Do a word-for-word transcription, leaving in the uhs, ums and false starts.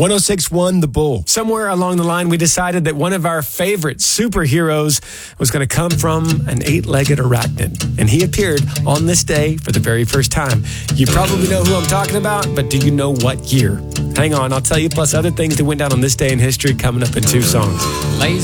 one oh six point one The Bull. Somewhere along the line, we decided that one of our favorite superheroes was going to come from an eight-legged arachnid. And he appeared on this day for the very first time. You probably know who I'm talking about, but do you know what year? Hang on, I'll tell you, plus other things that went down on this day in history coming up in two songs. Lazy